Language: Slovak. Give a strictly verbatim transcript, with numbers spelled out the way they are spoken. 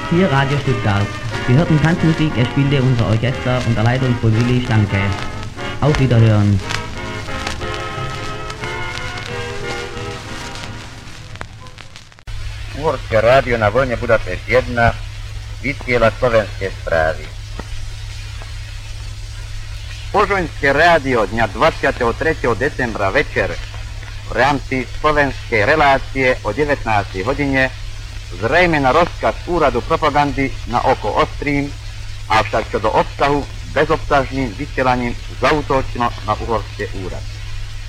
Hier Radio Stuttgart. Wir hörten Tanzmusik, es spielte unser Orchester unter Leitung von Willi Stanke. Auf Wiederhören. Uhorské rádio na vlne Budapešť jeden vysiela slovenské správy. Požoňské rádio dňa dvadsiateho tretieho decembra večer v rámci slovenskej relácie o devätnástej hodine zrejme na rozkaz úradu propagandy na oko ostrým, avšak čo do obsahu bezobsažným vysielaním zaútočilo na uhorské úrad.